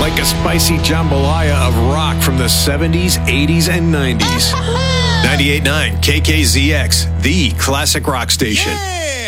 like a spicy jambalaya of rock from the 70s, 80s, and 90s. 98.9 KKZX, the classic rock station. Yeah!